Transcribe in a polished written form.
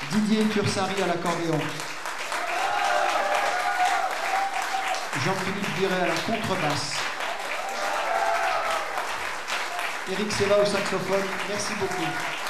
Didier Tursari à l'accordéon. Jean-Philippe Viret à la contrebasse. Eric Seva au saxophone. Merci beaucoup.